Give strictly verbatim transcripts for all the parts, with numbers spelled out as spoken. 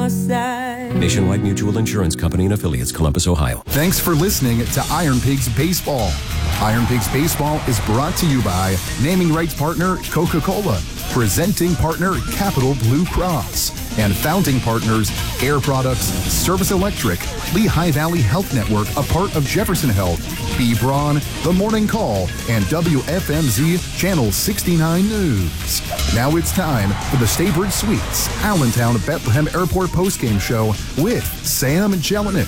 your side. Nationwide Mutual Insurance Company and affiliates, Columbus, Ohio. Thanks for listening to Iron Pigs Baseball. Iron Pigs Baseball is brought to you by naming rights partner Coca-Cola, presenting partner Capital Blue Cross, and founding partners Air Products, Service Electric, Lehigh Valley Health Network, a part of Jefferson Health, B. Braun, The Morning Call, and W F M Z Channel sixty-nine News. Now it's time for the Staybird Suites Allentown Bethlehem Airport postgame show with Sam Jelinek.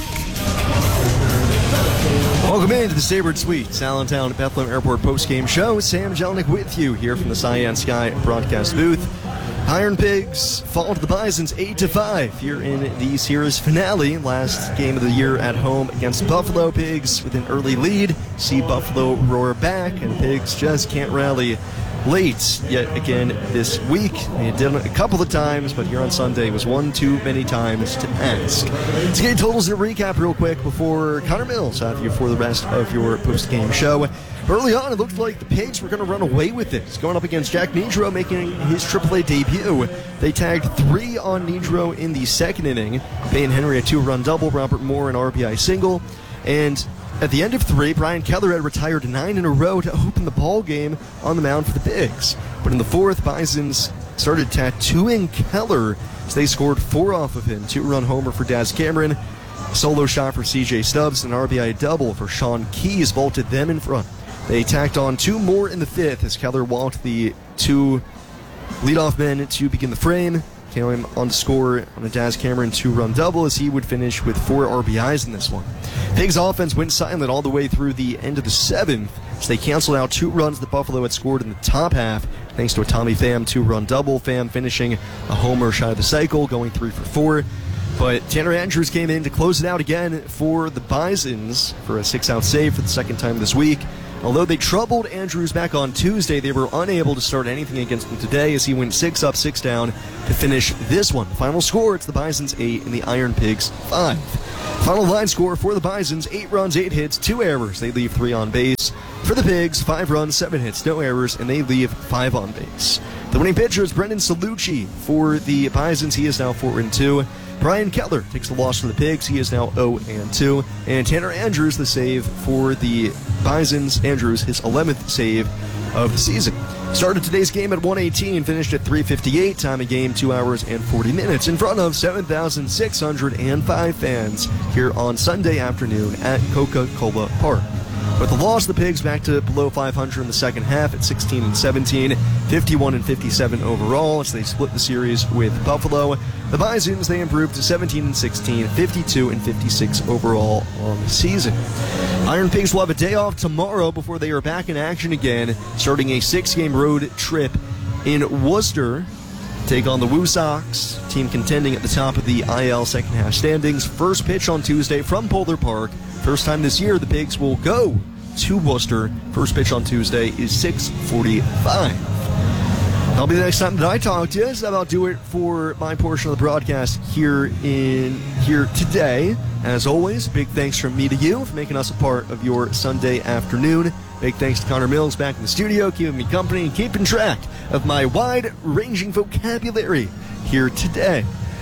Welcome into the Staybird Suites Allentown Bethlehem Airport postgame show. Sam Jelinek with you here from the Cyan Sky broadcast booth. Iron Pigs fall to the Bisons eight to five here in the series finale. Last game of the year at home against Buffalo. Pigs with an early lead. See Buffalo roar back, and Pigs just can't rally late yet again this week. They did it a couple of times, but here on Sunday was one too many times to ask. Let's get totals and a recap real quick before Connor Mills have you for the rest of your post-game show. Early on, it looked like the Pigs were going to run away with this, going up against Jack Nedro, making his triple A debut. They tagged three on Nedro in the second inning. Payne Henry a two-run double, Robert Moore an R B I single, and at the end of three, Brian Keller had retired nine in a row to open the ball game on the mound for the Pigs. But in the fourth, Bisons started tattooing Keller as they scored four off of him. Two-run homer for Daz Cameron, solo shot for C J Stubbs, and an R B I double for Sean Keys vaulted them in front. They tacked on two more in the fifth as Keller walked the two leadoff men to begin the frame. Came on to score on a Daz Cameron two-run double as he would finish with four R B Is in this one. Pigs offense went silent all the way through the end of the seventh as they canceled out two runs that Buffalo had scored in the top half thanks to a Tommy Pham two-run double. Pham finishing a homer shy of the cycle, going three for four. But Tanner Andrews came in to close it out again for the Bisons for a six-out save for the second time this week. Although they troubled Andrews back on Tuesday, they were unable to start anything against him today as he went six up, six down to finish this one. Final score, it's the Bisons eight and the Iron Pigs five. Final line score for the Bisons, eight runs, eight hits, two errors. They leave three on base. For the Pigs, five runs, seven hits, no errors, and they leave five on base. The winning pitcher is Brendan Salucci for the Bisons. He is now four and two. Brian Keller takes the loss for the Pigs. He is now oh and two. And Tanner Andrews, the save for the Bisons. Andrews, his eleventh save of the season. Started today's game at one eighteen, finished at three fifty-eight. Time of game, two hours and forty minutes. In front of seven thousand six hundred five fans here on Sunday afternoon at Coca-Cola Park. With the loss, the Pigs back to below five hundred in the second half at sixteen and seventeen, fifty-one and fifty-seven overall as they split the series with Buffalo. The Bisons, they improved to seventeen and sixteen, fifty-two and fifty-six overall on the season. Iron Pigs will have a day off tomorrow before they are back in action again, starting a six-game road trip in Worcester. Take on the Woo Sox, team contending at the top of the I L second half standings. First pitch on Tuesday from Polar Park. First time this year the Pigs will go to Worcester. First pitch on Tuesday is six forty-five. That'll be the next time that I talk to you. So that'll do it for my portion of the broadcast here in here today. As always, big thanks from me to you for making us a part of your Sunday afternoon. Big thanks to Connor Mills back in the studio, keeping me company and keeping track of my wide-ranging vocabulary here today.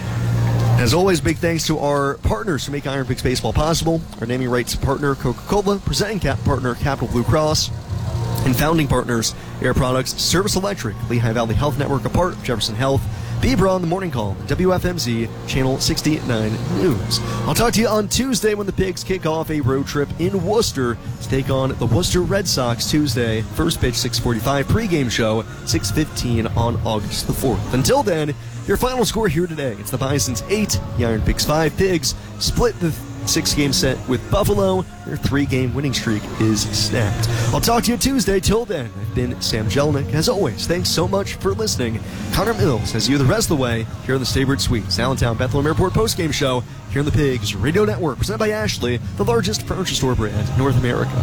As always, big thanks to our partners who make Iron Pigs Baseball possible. Our naming rights partner, Coca-Cola, presenting cap partner, Capital Blue Cross, and founding partners, Air Products, Service Electric, Lehigh Valley Health Network, a part of Jefferson Health, B. Braun, The Morning Call, W F M Z, Channel sixty-nine News. I'll talk to you on Tuesday when the Pigs kick off a road trip in Worcester to take on the Worcester Red Sox Tuesday. First pitch, six forty-five, pregame show, six fifteen on August the fourth. Until then, your final score here today, it's the Bisons eight, the Iron Pigs five. Pigs split the six-game set with Buffalo. Their three-game winning streak is snapped. I'll talk to you Tuesday. Till then, I've been Sam Jelinek. As always, thanks so much for listening. Connor Mills has you the rest of the way here on the Staybird Suites Allentown Bethlehem Airport postgame show here on the Pigs Radio Network, presented by Ashley, the largest furniture store brand in North America.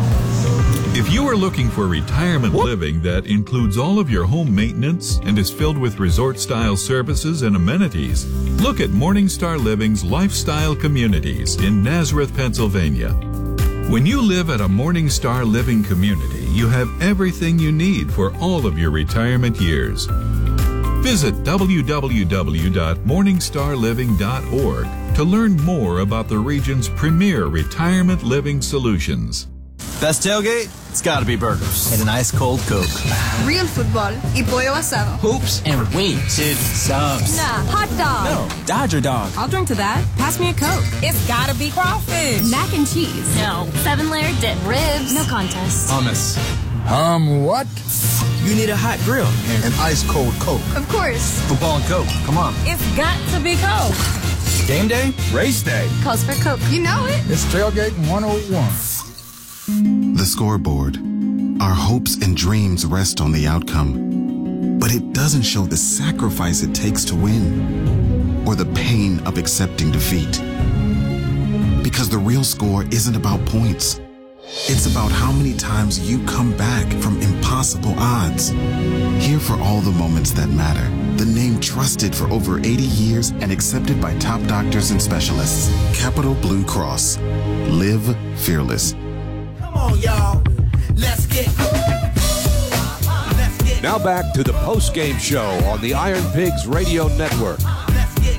If you are looking for retirement living that includes all of your home maintenance and is filled with resort-style services and amenities, look at Morningstar Living's Lifestyle Communities in Nazareth, Pennsylvania. When you live at a Morningstar Living community, you have everything you need for all of your retirement years. Visit w w w dot morningstar living dot org to learn more about the region's premier retirement living solutions. Best tailgate? It's gotta be burgers. And an ice cold Coke. Real football y pollo asado. Hoops and wings. Dude, subs. Nah, hot dog. No, Dodger dog. I'll drink to that. Pass me a Coke. It's gotta be crawfish. Mac and cheese. No. Seven layer dip. Ribs. No contest. Hummus. Um, what? You need a hot grill. An ice cold Coke. Of course. Football and Coke. Come on. It's got to be Coke. Game day? Race day. Calls for Coke. You know it. It's Tailgating one oh one. The scoreboard. Our hopes and dreams rest on the outcome, but it doesn't show the sacrifice it takes to win or the pain of accepting defeat. Because the real score isn't about points. It's about how many times you come back from impossible odds. Here for all the moments that matter. The name trusted for over eighty years and accepted by top doctors and specialists. Capital Blue Cross. Live fearless. Come on, y'all. Let's get Let's get Now back to the post-game show on the Iron Pigs Radio Network. Let's get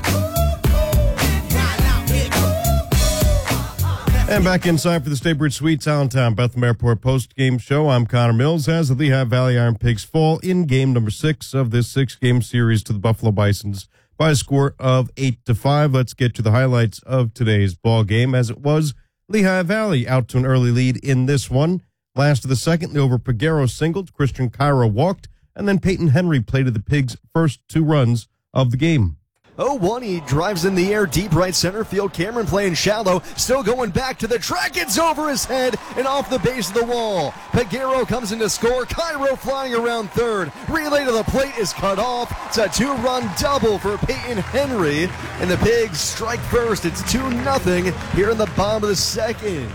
And back inside for the Staybridge Suites Allentown Bethlehem Airport post-game show. I'm Connor Mills as the Lehigh Valley Iron Pigs fall in game number six of this six-game series to the Buffalo Bisons by a score of eight to five. Let's get to the highlights of today's ball game, as it was Lehigh Valley out to an early lead in this one. Last of the second, Leover Peguero singled, Christian Cairo walked, and then Peyton Henry plated the Pigs' first two runs of the game. oh one, he drives in the air, deep right center field. Cameron playing shallow, still going back to the track. It's over his head and off the base of the wall. Peguero comes in to score. Cairo flying around third. Relay to the plate is cut off. It's a two-run double for Peyton Henry, and the Pigs strike first. It's two nothing here in the bottom of the second.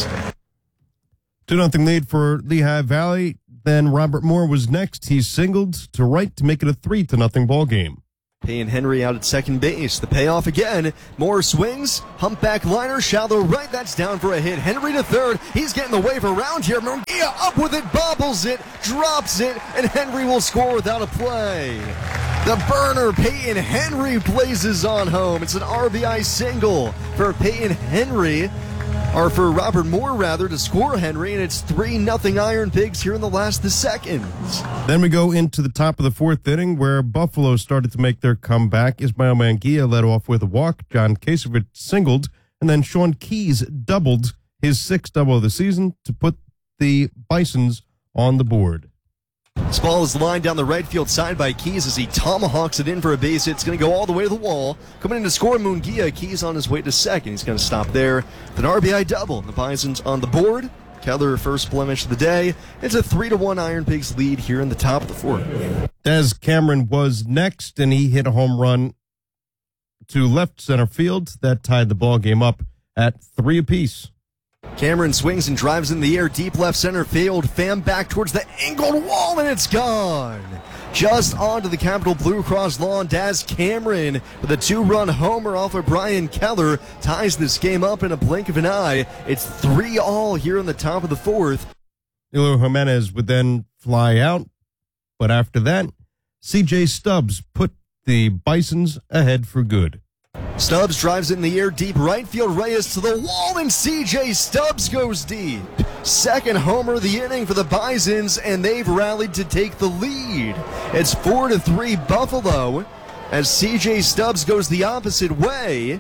two nothing lead for Lehigh Valley. Then Robert Moore was next. He singled to right to make it a three to nothing ball game. Peyton Henry out at second base. The payoff again. Moore swings. Humpback liner. Shallow right. That's down for a hit. Henry to third. He's getting the wave around here. Munguia up with it. Bobbles it. Drops it. And Henry will score without a play. The burner. Peyton Henry blazes on home. It's an R B I single for Peyton Henry. Or for Robert Moore, rather, to score Henry, and it's three nothing Iron Pigs here in the last of the seconds. Then we go into the top of the fourth inning, where Buffalo started to make their comeback. Ismael Munguia led off with a walk. John Kasevich singled, and then Sean Keys doubled his sixth double of the season to put the Bisons on the board. This ball is lined down the right field side by Keys as he tomahawks it in for a base hit. It's going to go all the way to the wall. Coming in to score Munguia. Keys on his way to second. He's going to stop there with an R B I double. The Bisons on the board. Keller first blemish of the day. It's a three to one Iron Pigs lead here in the top of the fourth. Des Cameron was next, and he hit a home run to left center field. That tied the ball game up at three apiece. Cameron swings and drives in the air, deep left center field. Pham back towards the angled wall, and it's gone. Just onto the Capital Blue Cross lawn, Daz Cameron with a two-run homer off of Brian Keller ties this game up in a blink of an eye. It's three all here in the top of the fourth. Eloy Jimenez would then fly out, but after that, C J Stubbs put the Bisons ahead for good. Stubbs drives it in the air, deep right field. Reyes to the wall, and C J Stubbs goes deep. Second homer of the inning for the Bisons, and they've rallied to take the lead. It's four to three Buffalo as C J Stubbs goes the opposite way.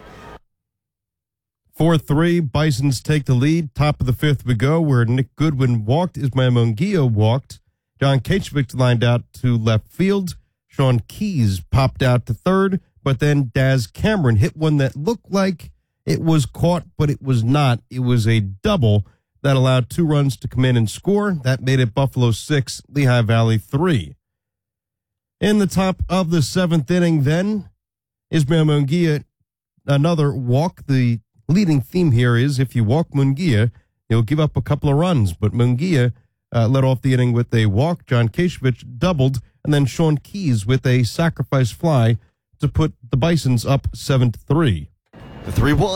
four three, Bisons take the lead. Top of the fifth we go, where Nick Goodwin walked. Ismael Munguia walked. John Kasevich lined out to left field. Sean Keys popped out to third. But then Daz Cameron hit one that looked like it was caught, but it was not. It was a double that allowed two runs to come in and score. That made it Buffalo six, Lehigh Valley three. In the top of the seventh inning, then, Ismael Munguia, another walk. The leading theme here is if you walk Munguia, you'll give up a couple of runs. But Munguia uh, led off the inning with a walk. John Kasevich doubled, and then Sean Keys with a sacrifice fly to put the Bisons up seven to three. The three one.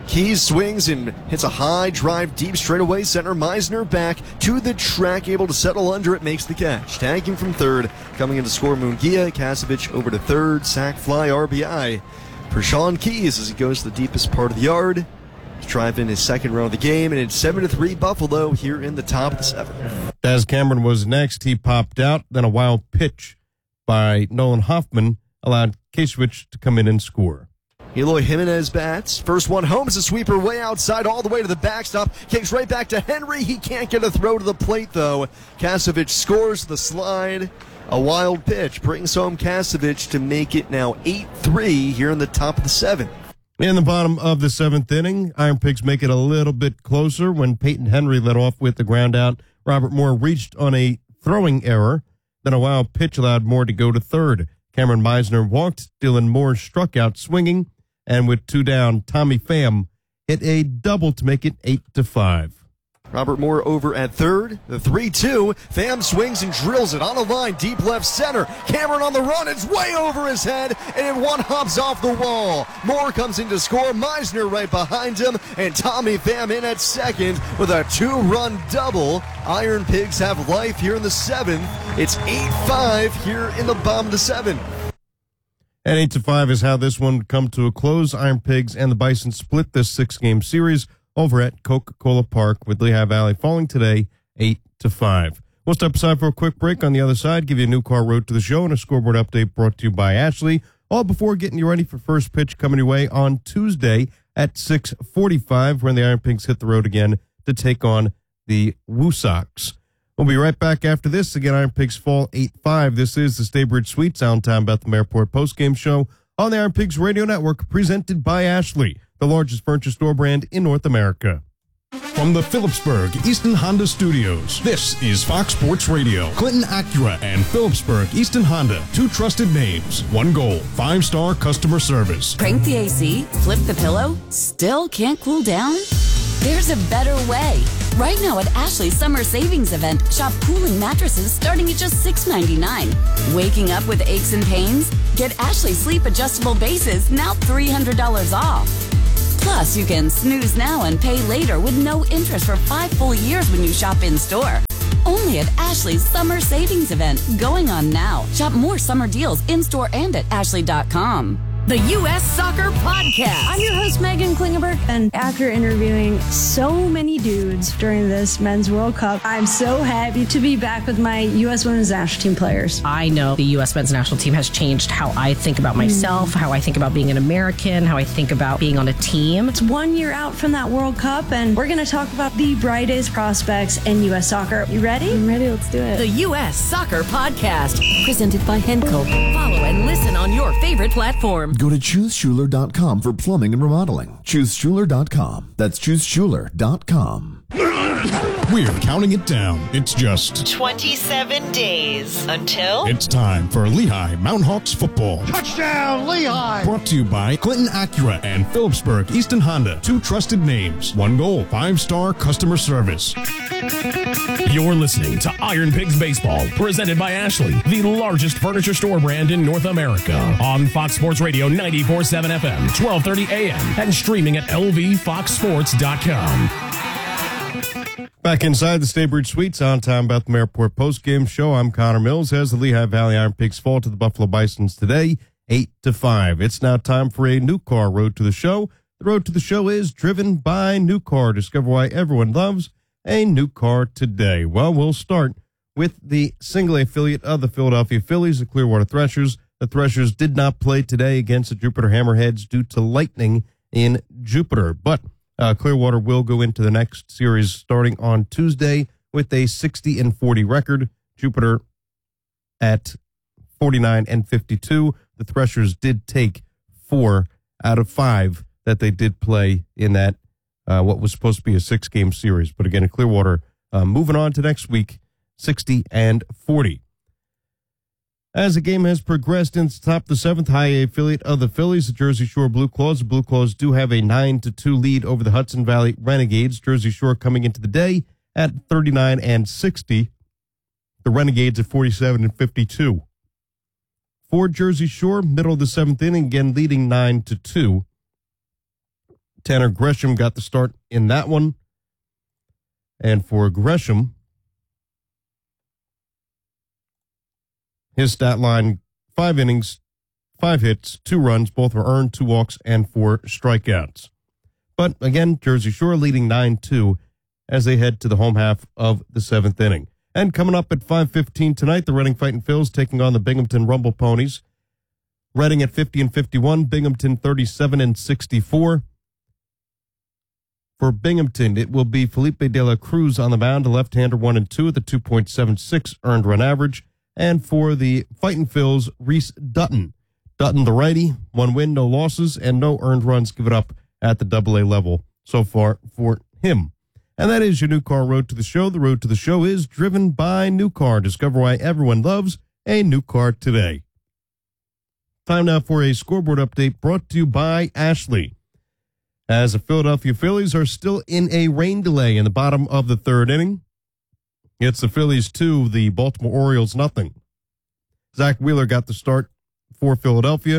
Keys swings and hits a high drive deep straightaway center. Meisner back to the track, able to settle under it, makes the catch. Tagging from third, coming in to score Munguia. Kasevich over to third, sac fly R B I for Sean Keys as he goes to the deepest part of the yard. He's driving his second run of the game, and it's seven to three Buffalo here in the top of the seventh. Daz Cameron was next. He popped out. Then a wild pitch by Nolan Hoffman allowed Kasevich to come in and score. Eloy Jimenez bats. First one home is a sweeper way outside all the way to the backstop. Kicks right back to Henry. He can't get a throw to the plate, though. Kasevich scores the slide. A wild pitch brings home Kasevich to make it now eight three here in the top of the seventh. In the bottom of the seventh inning, Iron Pigs make it a little bit closer when Peyton Henry led off with the ground out. Robert Moore reached on a throwing error. Then a wild pitch allowed Moore to go to third. Cameron Meisner walked. Dylan Moore struck out swinging. And with two down, Tommy Pham hit a double to make it eight to five. Robert Moore over at third. The three two. Pham swings and drills it on a line deep left center. Cameron on the run. It's way over his head, and one hops off the wall. Moore comes in to score. Meisner right behind him, and Tommy Pham in at second with a two-run double. Iron Pigs have life here in the seventh. It's eight five here in the bottom of the seventh. And eight to five is how this one would come to a close. Iron Pigs and the Bison split this six-game series over at Coca-Cola Park, with Lehigh Valley falling today eight to five. We'll step aside for a quick break. On the other side, give you a new car road to the show and a scoreboard update brought to you by Ashley, all before getting you ready for first pitch coming your way on Tuesday at six forty-five, when the Iron Pigs hit the road again to take on the Woo Sox. We'll be right back after this. Again, Iron Pigs fall eight five. This is the Staybridge Suites Downtown Bethlehem Airport postgame show on the Iron Pigs Radio Network, presented by Ashley, the largest furniture store brand in North America. From the Phillipsburg Easton Honda Studios, this is Fox Sports Radio. Clinton Acura and Phillipsburg Easton Honda, two trusted names, one goal, five-star customer service. Crank the A C, flip the pillow, still can't cool down? There's a better way. Right now at Ashley's Summer Savings Event, shop cooling mattresses starting at just six ninety-nine. Waking up with aches and pains? Get Ashley Sleep Adjustable Bases, now three hundred dollars off. Plus, you can snooze now and pay later with no interest for five full years when you shop in-store. Only at Ashley's Summer Savings Event, going on now. Shop more summer deals in-store and at ashley dot com. The U S Soccer Podcast. I'm your host, Megan Klingenberg, and after interviewing so many dudes during this Men's World Cup, I'm so happy to be back with my U S Women's National Team players. I know the U S Men's National Team has changed how I think about myself, mm. how I think about being an American, how I think about being on a team. It's one year out from that World Cup, and we're going to talk about the brightest prospects in U S soccer. You ready? I'm ready. Let's do it. The U S Soccer Podcast, presented by Henco. Follow and listen on your favorite platform. Go to choose schuler dot com for plumbing and remodeling. choose schuler dot com. That's choose schuler dot com. We're counting it down. It's just twenty-seven days until it's time for Lehigh Mountain Hawks football. Touchdown, Lehigh! Brought to you by Clinton Acura and Phillipsburg Easton Honda, two trusted names, one goal, five-star customer service. You're listening to Iron Pigs Baseball, presented by Ashley, the largest furniture store brand in North America, on Fox Sports Radio ninety-four point seven F M, twelve thirty A M, and streaming at L V fox sports dot com. Back inside the Staybridge Suites on Time Bethlehem Airport postgame show, I'm Connor Mills as the Lehigh Valley Iron Pigs fall to the Buffalo Bisons today, eight to five. It's now time for a new car road to the show. The road to the show is driven by New Car. Discover why everyone loves a new car today. Well, we'll start with the single affiliate of the Philadelphia Phillies, the Clearwater Threshers. The Threshers did not play today against the Jupiter Hammerheads due to lightning in Jupiter, but Uh, Clearwater will go into the next series starting on Tuesday with a sixty and forty record. Jupiter at forty-nine and fifty-two. The Threshers did take four out of five that they did play in that, uh, what was supposed to be a six-game series. But again, Clearwater uh, moving on to next week, sixty and forty. As the game has progressed into the top of the seventh, high A affiliate of the Phillies, the Jersey Shore Blue Claws. The Blue Claws do have a nine to two lead over the Hudson Valley Renegades. Jersey Shore coming into the day at thirty-nine and sixty. The Renegades at forty-seven and fifty-two. For Jersey Shore, middle of the seventh inning, again leading nine to two. Tanner Gresham got the start in that one. And for Gresham, his stat line, five innings, five hits, two runs, both were earned, two walks, and four strikeouts. But again, Jersey Shore leading nine two as they head to the home half of the seventh inning. And coming up at five fifteen tonight, the Reading Fightin' Phils taking on the Binghamton Rumble Ponies. Reading at fifty and fifty-one, Binghamton thirty-seven and sixty-four. For Binghamton, it will be Felipe de la Cruz on the mound, a left-hander, one and two, at the two point seven six earned run average. And for the Fightin' Phils, Reese Dutton. Dutton, the righty, one win, no losses, and no earned runs given up at the double A level so far for him. And that is your New Car Road to the Show. The road to the show is driven by New Car. Discover why everyone loves a new car today. Time now for a scoreboard update brought to you by Ashley. As the Philadelphia Phillies are still in a rain delay in the bottom of the third inning. It's the Phillies two, the Baltimore Orioles nothing. Zach Wheeler got the start for Philadelphia.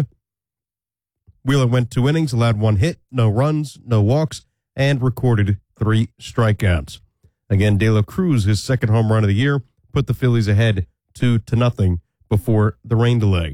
Wheeler went two innings, allowed one hit, no runs, no walks, and recorded three strikeouts. Again, De La Cruz, his second home run of the year, put the Phillies ahead two to nothing before the rain delay.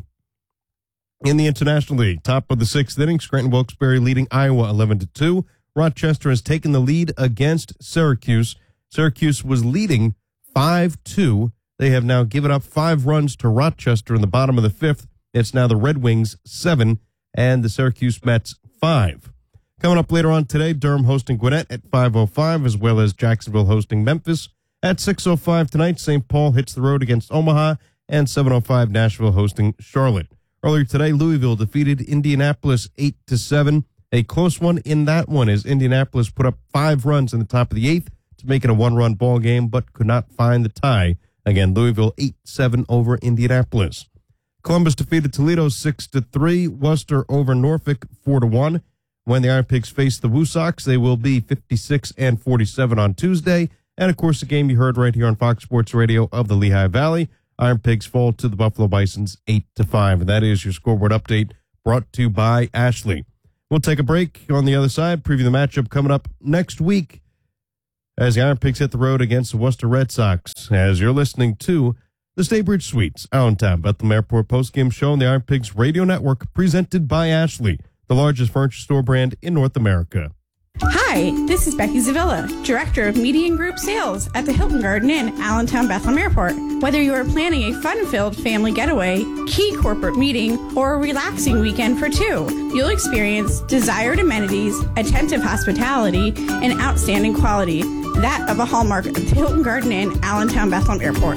In the International League, top of the sixth inning, Scranton Wilkes-Barre leading Iowa eleven to two. Rochester has taken the lead against Syracuse. Syracuse was leading five two. They have now given up five runs to Rochester in the bottom of the fifth. It's now the Red Wings seven and the Syracuse Mets five. Coming up later on today, Durham hosting Gwinnett at five oh five, as well as Jacksonville hosting Memphis. At six oh five tonight, Saint Paul hits the road against Omaha, and seven oh five Nashville hosting Charlotte. Earlier today, Louisville defeated Indianapolis eight to seven. A close one in that one as Indianapolis put up five runs in the top of the eighth to make it a one-run ball game, but could not find the tie. Again, Louisville eight seven over Indianapolis. Columbus defeated Toledo six to three. Worcester over Norfolk four to one. When the Iron Pigs face the Woo Sox, they will be fifty-six and forty-seven on Tuesday. And, of course, the game you heard right here on Fox Sports Radio of the Lehigh Valley. Iron Pigs fall to the Buffalo Bisons eight to five. And that is your scoreboard update brought to you by Ashley. We'll take a break. On the other side, preview the matchup coming up next week as the Iron Pigs hit the road against the Worcester Red Sox. As you're listening to the Staybridge Suites, Allentown, Bethlehem Airport postgame show on the Iron Pigs Radio Network, presented by Ashley, the largest furniture store brand in North America. Hi, this is Becky Zavilla, Director of Media and Group Sales at the Hilton Garden Inn, Allentown Bethlehem Airport. Whether you are planning a fun-filled family getaway, key corporate meeting, or a relaxing weekend for two, you'll experience desired amenities, attentive hospitality, and outstanding quality, that of a hallmark of the Hilton Garden Inn, Allentown Bethlehem Airport.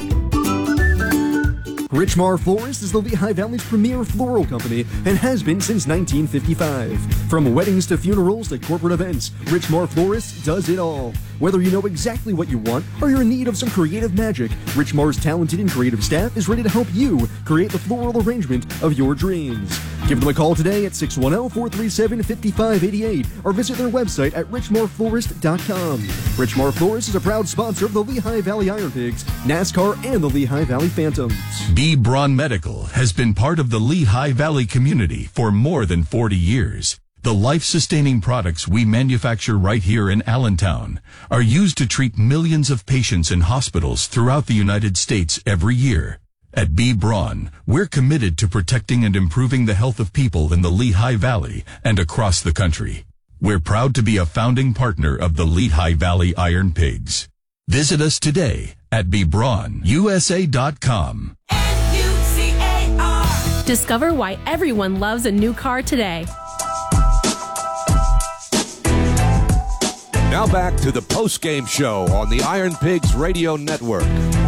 Richmar Florist is the Lehigh Valley's premier floral company and has been since nineteen fifty-five. From weddings to funerals to corporate events, Richmar Florist does it all. Whether you know exactly what you want or you're in need of some creative magic, Richmar's talented and creative staff is ready to help you create the floral arrangement of your dreams. Give them a call today at six one zero, four three seven, five five eight eight or visit their website at richmar florist dot com. Richmar Florist is a proud sponsor of the Lehigh Valley Iron Pigs, NASCAR, and the Lehigh Valley Phantoms. B. Braun Medical has been part of the Lehigh Valley community for more than forty years. The life-sustaining products we manufacture right here in Allentown are used to treat millions of patients in hospitals throughout the United States every year. At B. Braun, we're committed to protecting and improving the health of people in the Lehigh Valley and across the country. We're proud to be a founding partner of the Lehigh Valley Iron Pigs. Visit us today at b braun u s a dot com. Discover why everyone loves a new car today. Now back to the post-game show on the Iron Pigs Radio Network.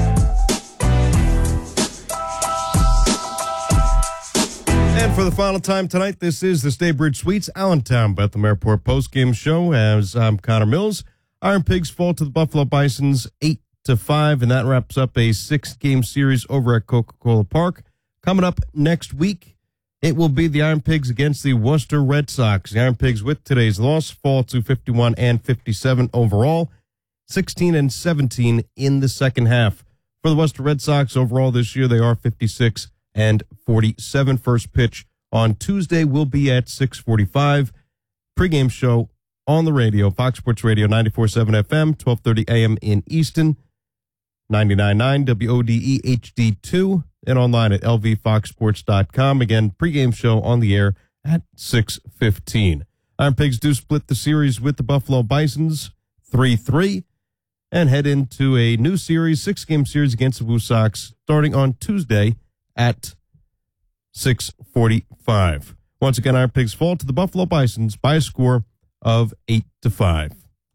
And for the final time tonight, this is the Staybridge Suites, Allentown, Bethlehem Airport postgame show. As I'm Connor Mills, Iron Pigs fall to the Buffalo Bisons eight to five, and that wraps up a six-game series over at Coca-Cola Park. Coming up next week, it will be the Iron Pigs against the Worcester Red Sox. The Iron Pigs, with today's loss, fall to fifty-one and fifty-seven overall, sixteen and seventeen in the second half. For the Worcester Red Sox, overall this year, they are fifty-six and forty-seven. First pitch on Tuesday will be at six forty-five. Pre-game show on the radio. Fox Sports Radio, ninety-four point seven F M, twelve thirty A M in Easton, ninety-nine point nine W O D E H D two, and online at L V fox sports dot com. Again, pregame show on the air at six fifteen. Iron Pigs do split the series with the Buffalo Bisons three three and head into a new series, six-game series against the Woo Sox starting on Tuesday at six forty-five. Once again, Iron Pigs fall to the Buffalo Bisons by a score of eight to five.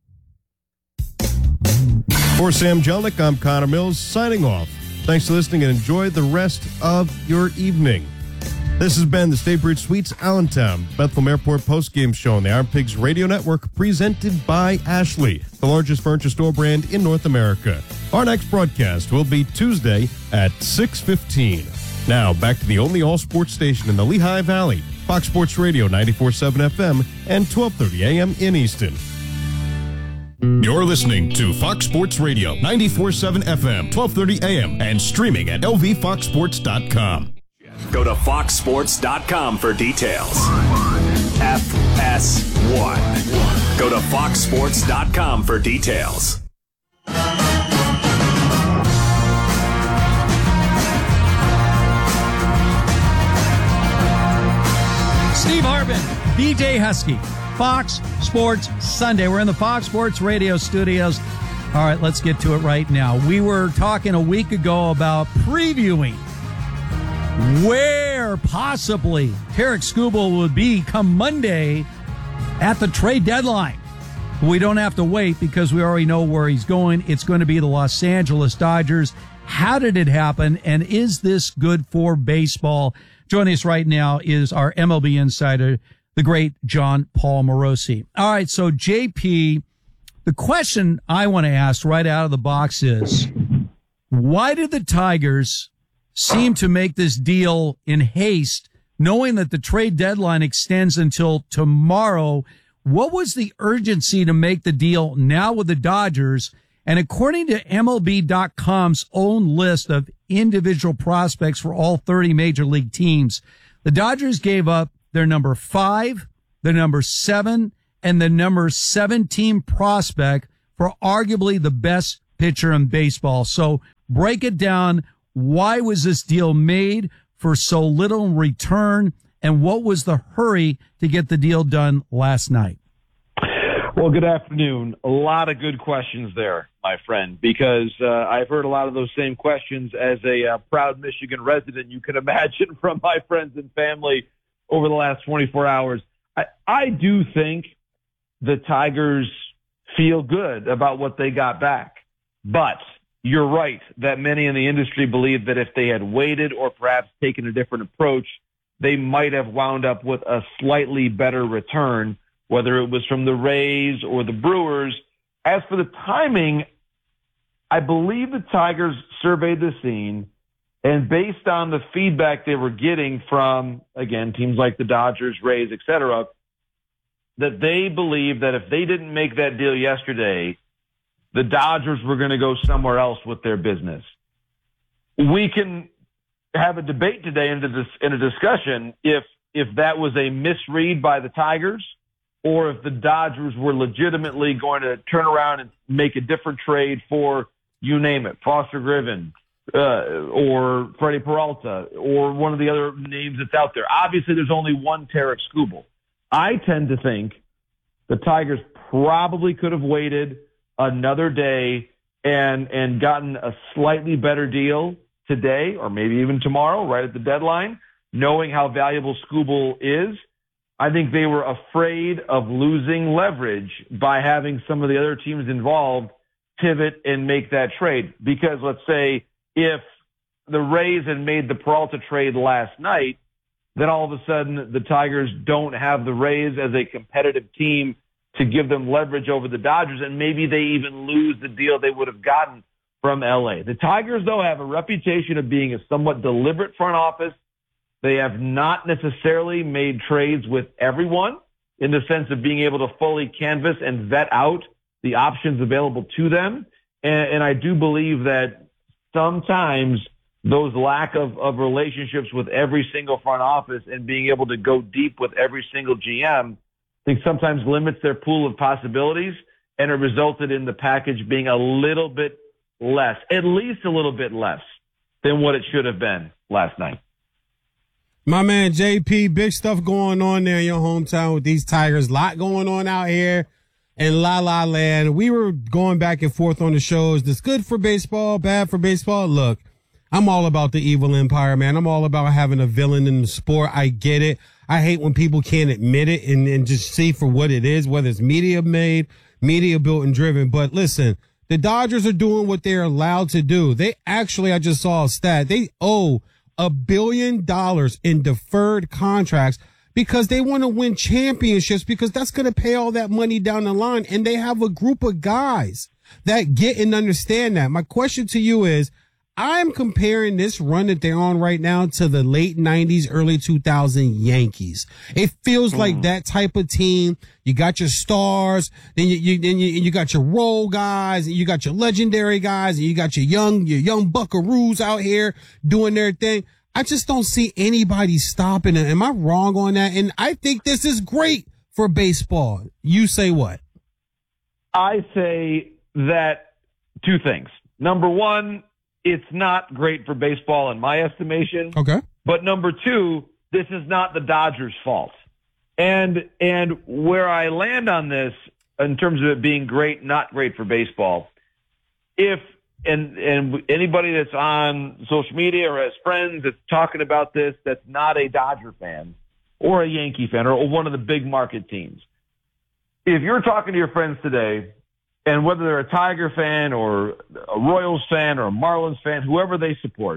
For Sam Jelnick, I'm Connor Mills, signing off. Thanks for listening and enjoy the rest of your evening. This has been the Staybridge Suites Allentown Bethlehem Airport postgame show on the Iron Pigs Radio Network, presented by Ashley, the largest furniture store brand in North America. Our next broadcast will be Tuesday at six fifteen. Now, back to the only all-sports station in the Lehigh Valley, Fox Sports Radio, ninety-four point seven F M and twelve thirty A M in Easton. You're listening to Fox Sports Radio, ninety-four point seven F M, twelve thirty A M, and streaming at L V fox sports dot com. Go to fox sports dot com for details. F S one. Go to fox sports dot com for details. Steve Harbin, B J Husky, Fox Sports Sunday. We're in the Fox Sports Radio studios. All right, let's get to it right now. We were talking a week ago about previewing where possibly Tarik Skubal would be come Monday at the trade deadline. We don't have to wait because we already know where he's going. It's going to be the Los Angeles Dodgers. How did it happen? And is this good for baseball? Joining us right now is our M L B insider, the great John Paul Morosi. All right, so J P, the question I want to ask right out of the box is, why did the Tigers seem to make this deal in haste, knowing that the trade deadline extends until tomorrow? What was the urgency to make the deal now with the Dodgers? And according to M L B dot com's own list of individual prospects for all thirty major league teams, the Dodgers gave up their number five, the number seven, and the number seventeen prospect for arguably the best pitcher in baseball. So break it down. Why was this deal made for so little in return? And what was the hurry to get the deal done last night? Well, good afternoon. A lot of good questions there, my friend, because uh, I've heard a lot of those same questions as a uh, proud Michigan resident, you can imagine, from my friends and family over the last twenty-four hours. I, I do think the Tigers feel good about what they got back, but you're right that many in the industry believe that if they had waited or perhaps taken a different approach, they might have wound up with a slightly better return, whether it was from the Rays or the Brewers. As for the timing, I believe the Tigers surveyed the scene, and based on the feedback they were getting from, again, teams like the Dodgers, Rays, et cetera, that they believed that if they didn't make that deal yesterday, the Dodgers were going to go somewhere else with their business. We can have a debate today in a discussion if if that was a misread by the Tigers or if the Dodgers were legitimately going to turn around and make a different trade for, you name it, Foster Griffin uh, or Freddie Peralta or one of the other names that's out there. Obviously, there's only one Tarik Skubal. I tend to think the Tigers probably could have waited another day and and gotten a slightly better deal today or maybe even tomorrow, right at the deadline, knowing how valuable Skubal is. I think they were afraid of losing leverage by having some of the other teams involved pivot and make that trade. Because let's say if the Rays had made the Peralta trade last night, then all of a sudden the Tigers don't have the Rays as a competitive team to give them leverage over the Dodgers, and maybe they even lose the deal they would have gotten from L A. The Tigers, though, have a reputation of being a somewhat deliberate front office. They have not necessarily made trades with everyone in the sense of being able to fully canvas and vet out the options available to them. And, and I do believe that sometimes those lack of, of relationships with every single front office and being able to go deep with every single G M I think sometimes limits their pool of possibilities, and it resulted in the package being a little bit less, at least a little bit less than what it should have been last night. My man J P, big stuff going on there in your hometown with these Tigers. A lot going on out here in La La Land. We were going back and forth on the shows. This good for baseball, bad for baseball. Look, I'm all about the evil empire, man. I'm all about having a villain in the sport. I get it. I hate when people can't admit it and, and just see for what it is, whether it's media made, media built and driven. But listen, the Dodgers are doing what they're allowed to do. They actually, I just saw a stat. They owe a billion dollars in deferred contracts because they want to win championships, because that's going to pay all that money down the line. And they have a group of guys that get and understand that. My question to you is, I'm comparing this run that they're on right now to the late nineties, early two thousand Yankees. It feels mm. like that type of team. You got your stars, then you, you, then you, you got your role guys, and you got your legendary guys, and you got your young, your young buckaroos out here doing their thing. I just don't see anybody stopping it. Am I wrong on that? And I think this is great for baseball. You say what? I say that two things. Number one, it's not great for baseball in my estimation. Okay. But number two, this is not the Dodgers' fault. And and where I land on this in terms of it being great, not great for baseball, if and and anybody that's on social media or has friends that's talking about this that's not a Dodger fan or a Yankee fan or one of the big market teams, if you're talking to your friends today, and whether they're a Tiger fan or a Royals fan or a Marlins fan, whoever they support,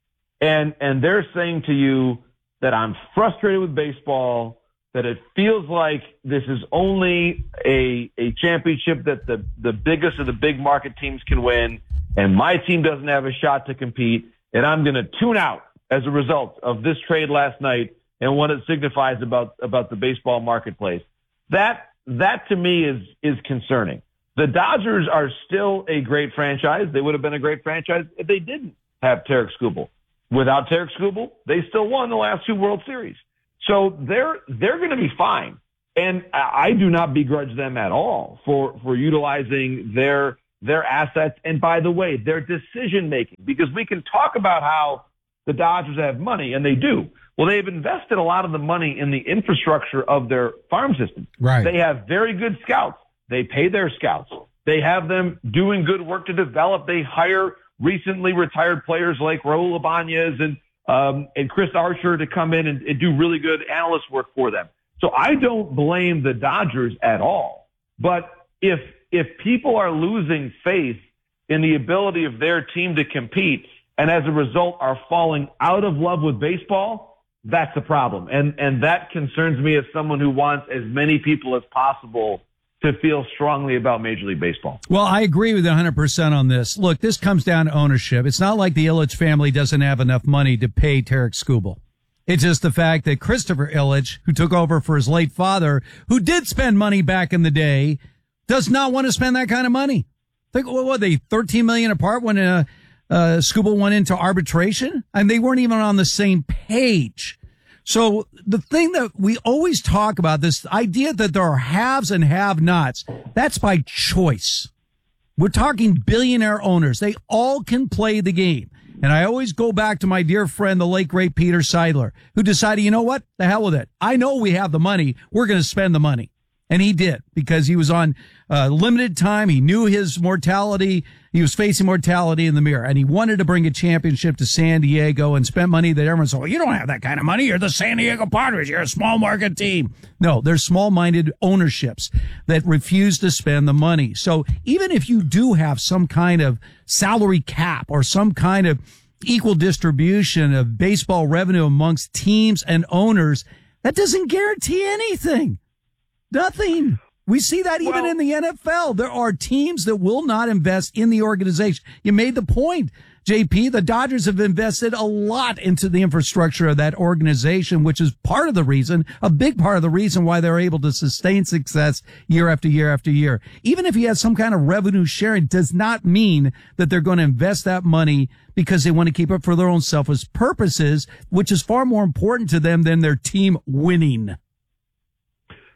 and and they're saying to you that I'm frustrated with baseball, that it feels like this is only a a championship that the, the biggest of the big market teams can win, and my team doesn't have a shot to compete, and I'm going to tune out as a result of this trade last night and what it signifies about, about the baseball marketplace. That that to me is is concerning. The Dodgers are still a great franchise. They would have been a great franchise if they didn't have Tarik Skubal. Without Tarik Skubal, they still won the last two World Series. So they're they're going to be fine. And I do not begrudge them at all for, for utilizing their their assets. And by the way, their decision making, because we can talk about how the Dodgers have money, and they do. Well, they've invested a lot of the money in the infrastructure of their farm system. Right. They have very good scouts. They pay their scouts. They have them doing good work to develop. They hire recently retired players like Raul Ibanez and um, and Chris Archer to come in and, and do really good analyst work for them. So I don't blame the Dodgers at all. But if if people are losing faith in the ability of their team to compete and as a result are falling out of love with baseball, that's a problem. And and that concerns me as someone who wants as many people as possible to feel strongly about Major League Baseball. Well, I agree with you one hundred percent on this. Look, this comes down to ownership. It's not like the Ilitch family doesn't have enough money to pay Tarik Skubal. It's just the fact that Christopher Ilitch, who took over for his late father, who did spend money back in the day, does not want to spend that kind of money. Think, what were they, thirteen million dollars apart when uh, uh, Skubal went into arbitration? And they weren't even on the same page. So the thing that we always talk about, this idea that there are haves and have-nots, that's by choice. We're talking billionaire owners. They all can play the game. And I always go back to my dear friend, the late, great Peter Seidler, who decided, you know what? The hell with it. I know we have the money. We're going to spend the money. And he did, because he was on uh, limited time. He knew his mortality. He was facing mortality in the mirror, and he wanted to bring a championship to San Diego and spent money that everyone said, well, you don't have that kind of money. You're the San Diego Padres. You're a small market team. No, they're small-minded ownerships that refuse to spend the money. So even if you do have some kind of salary cap or some kind of equal distribution of baseball revenue amongst teams and owners, that doesn't guarantee anything. Nothing. We see that even well, in the N F L. There are teams that will not invest in the organization. You made the point, J P. The Dodgers have invested a lot into the infrastructure of that organization, which is part of the reason, a big part of the reason why they're able to sustain success year after year after year. Even if he has some kind of revenue sharing, does not mean that they're going to invest that money because they want to keep it for their own selfish purposes, which is far more important to them than their team winning.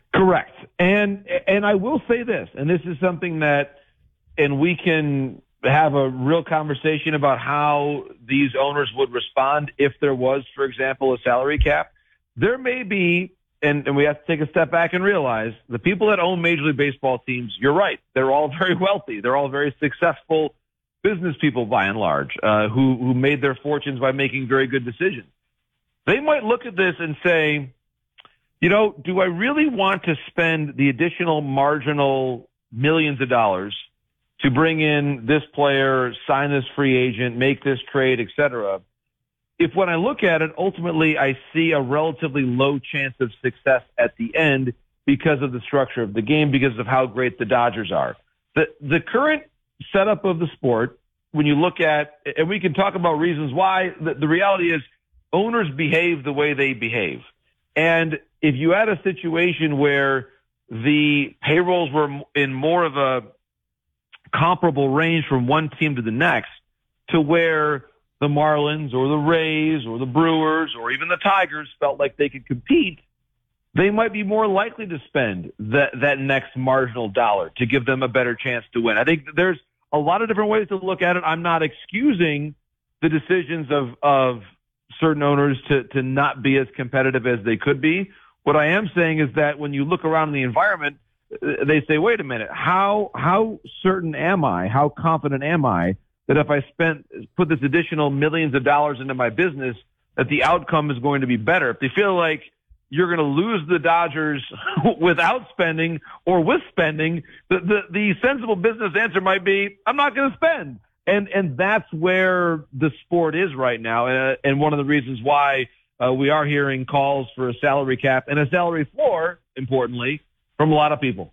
Correct. And and I will say this, and this is something that, and we can have a real conversation about how these owners would respond if there was, for example, a salary cap. There may be, and, and we have to take a step back and realize, the people that own Major League Baseball teams, you're right, they're all very wealthy. They're all very successful business people by and large, uh, who, who made their fortunes by making very good decisions. They might look at this and say, you know, do I really want to spend the additional marginal millions of dollars to bring in this player, sign this free agent, make this trade, et cetera? If when I look at it, ultimately I see a relatively low chance of success at the end because of the structure of the game, because of how great the Dodgers are. The, the current setup of the sport, when you look at, and we can talk about reasons why, the, the reality is owners behave the way they behave. And if you had a situation where the payrolls were in more of a comparable range from one team to the next, to where the Marlins or the Rays or the Brewers or even the Tigers felt like they could compete, they might be more likely to spend that, that next marginal dollar to give them a better chance to win. I think there's a lot of different ways to look at it. I'm not excusing the decisions of, of certain owners to, to not be as competitive as they could be. What I am saying is that when you look around the environment, they say, wait a minute, how how certain am I, how confident am I that if I spent put this additional millions of dollars into my business, that the outcome is going to be better? If they feel like you're going to lose the Dodgers without spending or with spending, the, the, the sensible business answer might be, I'm not going to spend. And and that's where the sport is right now, uh, and one of the reasons why uh, we are hearing calls for a salary cap and a salary floor, importantly, from a lot of people.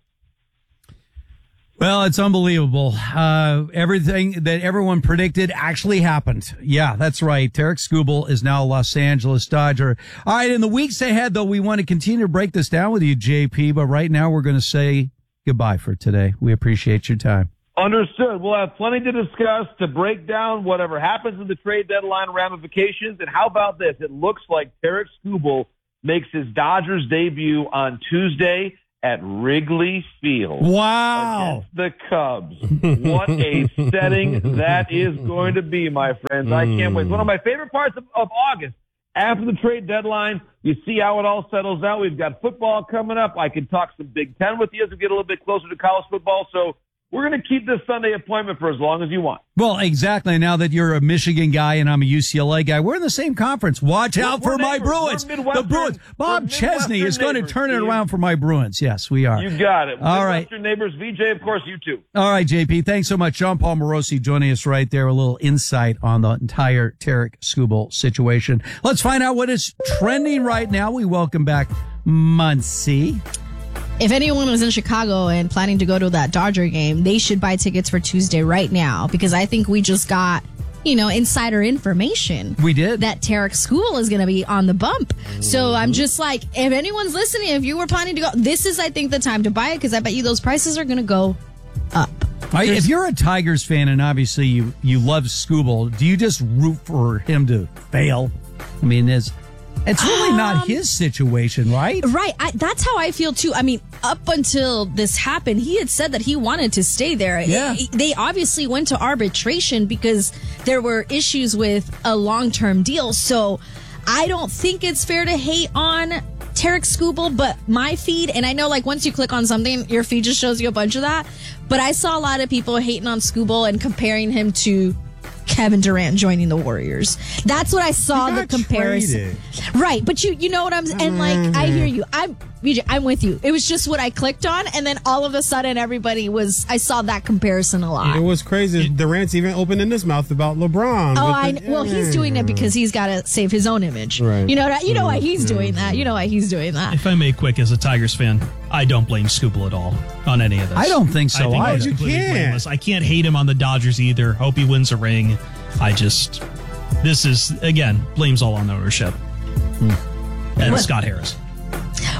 Well, it's unbelievable. Uh, everything that everyone predicted actually happened. Yeah, that's right. Tarik Skubal is now a Los Angeles Dodger. All right, in the weeks ahead, though, we want to continue to break this down with you, J P, but right now we're going to say goodbye for today. We appreciate your time. Understood. We'll have plenty to discuss, to break down whatever happens in the trade deadline ramifications. And how about this? It looks like Tarik Skubal makes his Dodgers debut on Tuesday at Wrigley Field. Wow. Against the Cubs. What a setting that is going to be, my friends. I can't wait. It's one of my favorite parts of, of August. After the trade deadline, you see how it all settles out. We've got football coming up. I can talk some Big Ten with you as we get a little bit closer to college football. So we're going to keep this Sunday appointment for as long as you want. Well, exactly. Now that you're a Michigan guy and I'm a U C L A guy, we're in the same conference. Watch out we're for my neighbors. Bruins. The Bruins. Bob Chesney is going to turn it around for my Bruins. Yes, we are. You got it. All right. Midwestern neighbors. V J, of course, you too. All right, J P. Thanks so much. John Paul Morosi joining us right there. A little insight on the entire Tarik Skubal situation. Let's find out what is trending right now. We welcome back Muncie. If anyone was in Chicago and planning to go to that Dodger game, they should buy tickets for Tuesday right now, because I think we just got, you know, insider information. We did. That Tarik Skubal is going to be on the bump. So I'm just like, if anyone's listening, if you were planning to go, this is, I think, the time to buy it, because I bet you those prices are going to go up. I, if you're a Tigers fan and obviously you, you love Skubal, do you just root for him to fail? I mean, it's... It's really um, not his situation, right? Right. I, that's how I feel, too. I mean, up until this happened, he had said that he wanted to stay there. Yeah. It, they obviously went to arbitration because there were issues with a long-term deal. So I don't think it's fair to hate on Tarik Skubal, but my feed, and I know like once you click on something, your feed just shows you a bunch of that. But I saw a lot of people hating on Skubal and comparing him to Kevin Durant joining the Warriors. That's what I saw, the comparison. Traded. Right, but you you know what I'm and like mm-hmm. I hear you. I'm I'm with you. It was just what I clicked on, and then all of a sudden everybody was I saw that comparison a lot. It was crazy. Durant's even opening his mouth about LeBron. Oh, I the, well, he's doing it because he's got to save his own image. Right. You know what? You know why he's doing that. You know why he's doing that. If I may, quick as a Tigers fan, I don't blame Skubal at all on any of this. I don't think so. I think I he's you completely can't. blameless. I can't hate him on the Dodgers either. Hope he wins a ring. I just, this is again blames all on the ownership hmm. and what? Scott Harris. Well,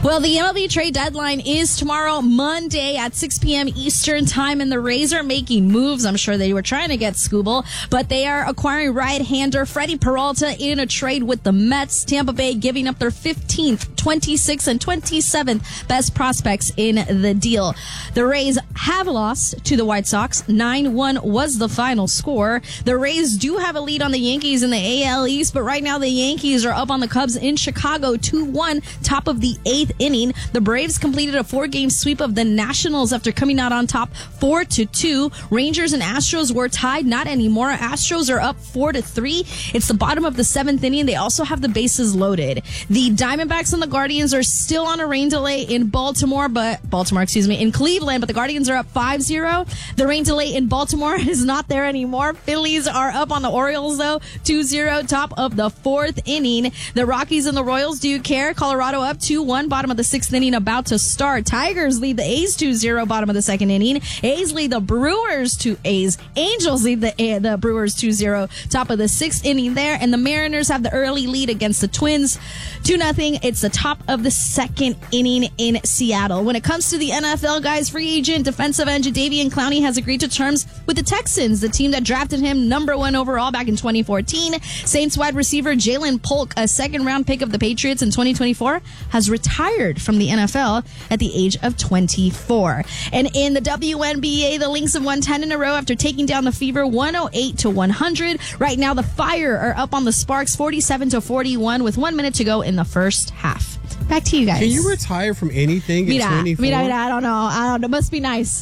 Well, the M L B trade deadline is tomorrow, Monday at six p.m. Eastern time, and the Rays are making moves. I'm sure they were trying to get Skubal, but they are acquiring right-hander Freddie Peralta in a trade with the Mets. Tampa Bay giving up their fifteenth, twenty-sixth, and twenty-seventh best prospects in the deal. The Rays have lost to the White Sox. nine one was the final score. The Rays do have a lead on the Yankees in the A L East, but right now the Yankees are up on the Cubs in Chicago two one, top of the eighth inning. The Braves completed a four-game sweep of the Nationals after coming out on top four to two. Rangers and Astros were tied, not anymore. Astros are up four to three. It's the bottom of the seventh inning. They also have the bases loaded. The Diamondbacks and the Guardians are still on a rain delay in Baltimore, but Baltimore, excuse me, in Cleveland, but the Guardians are up five zero. The rain delay in Baltimore is not there anymore. Phillies are up on the Orioles, though, two zero, top of the fourth inning. The Rockies and the Royals, do you care? Colorado up two one, bottom of the sixth inning, about to start. Tigers lead the A's two zero, bottom of the second inning. A's lead the Brewers to A's. Angels lead the, uh, the Brewers two zero, top of the sixth inning there. And the Mariners have the early lead against the Twins, two nothing. It's the top of the second inning in Seattle. When it comes to the N F L, guys, free agent defensive end Jadeveon Clowney has agreed to terms with the Texans, the team that drafted him number one overall back in twenty fourteen. Saints wide receiver Jalen Polk, a second round pick of the Patriots in twenty twenty-four, has retired from the N F L at the age of twenty-four. And in the W N B A, the Lynx have won ten in a row after taking down the Fever one oh eight to one hundred. Right now, the Fire are up on the Sparks forty-seven to forty-one with one minute to go in the first half. Back to you guys. Can you retire from anything Mira, at twenty-four? mira, mira, I don't know. I don't know. Must be nice.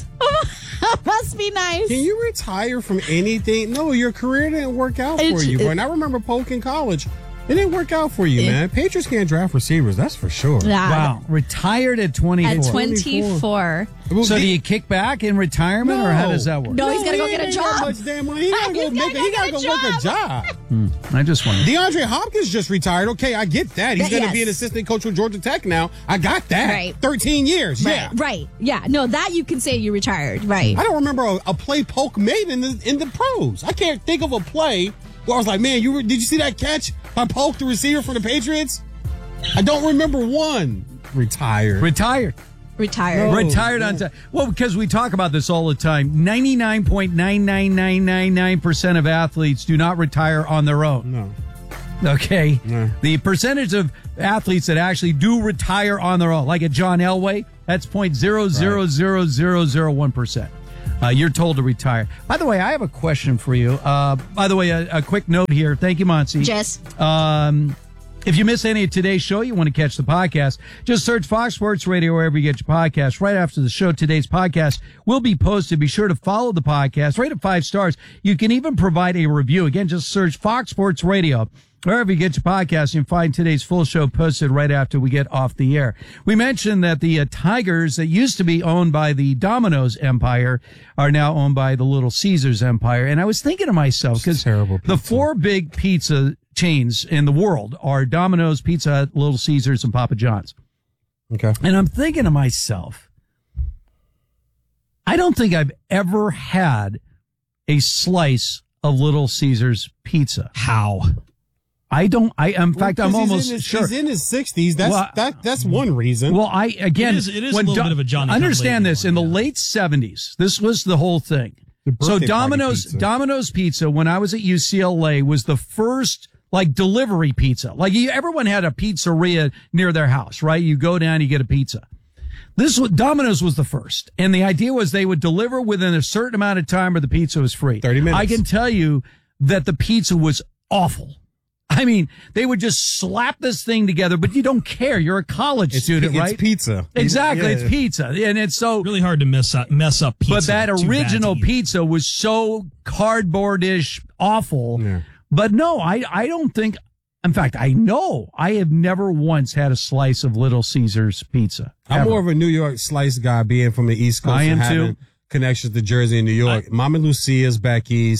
Must be nice. Can you retire from anything? No, your career didn't work out for It's- you, bro. it- And I remember Polk in college. It didn't work out for you, man. Patriots can't draft receivers, that's for sure. Yeah. Wow. Retired at twenty-four. At twenty-four. So do you kick back in retirement, or how does that work? No, he's got to go he get a ain't got job. much damn money. He gotta go, make a, he gotta go work a job. Hmm. I just wondered. DeAndre Hopkins just retired. Okay, I get that. He's That- going to yes. be an assistant coach with Georgia Tech now. I got that. Right. thirteen years. Yeah. Right, right. Yeah. No, that you can say you retired. Right. I don't remember a, a play Polk made in the in the pros. I can't think of a play where I was like, man, you were, did you see that catch by Polk, the receiver for the Patriots? I don't remember one. Retired. Retired. Retired. No. Retired on time. Well, because we talk about this all the time. ninety-nine point nine nine nine nine nine percent of athletes do not retire on their own. No. Okay. No. The percentage of athletes that actually do retire on their own, like a John Elway, that's zero point zero zero zero zero zero one percent. Uh, you're told to retire. By the way, I have a question for you. Uh, by the way, a, a quick note here. Thank you, Monsi. Jess. Um, if you miss any of today's show, you want to catch the podcast, just search Fox Sports Radio wherever you get your podcast. Right after the show, today's podcast will be posted. Be sure to follow the podcast. Rate it five stars. You can even provide a review. Again, just search Fox Sports Radio. Wherever you get your podcast, you can find today's full show posted right after we get off the air. We mentioned that the uh, Tigers that used to be owned by the Domino's empire are now owned by the Little Caesars empire. And I was thinking to myself, because the four big pizza chains in the world are Domino's, Pizza Hut, Little Caesars, and Papa John's. Okay. And I'm thinking to myself, I don't think I've ever had a slice of Little Caesars pizza. How? I don't. I in fact, Well, I'm 'cause he's almost in his, sure. He's in his sixties. That's Well, that. That's one reason. Well, I again, It is- it is a when little bit of a Johnny come Understand lately this: in the late seventies, this was the whole thing. So birthday Domino's, party pizza. Domino's Pizza, when I was at U C L A, was the first like delivery pizza. Like you, everyone had a pizzeria near their house, right? You go down, you get a pizza. This was, Domino's was the first, and the idea was they would deliver within a certain amount of time, or the pizza was free. Thirty minutes. I can tell you that the pizza was awful. I mean, they would just slap this thing together, but you don't care. You're a college It's student, pi- right? it's pizza. Exactly. Yeah. It's pizza. And it's so really hard to mess up, mess up pizza. But that Too bad original to eat. pizza was so cardboardish, awful. Yeah. But no, I, I don't think, in fact, I know I have never once had a slice of Little Caesars pizza. I'm Ever. more of a New York slice guy, being from the East Coast I am and having too. connections to Jersey and New York. Mama Lucia's back east.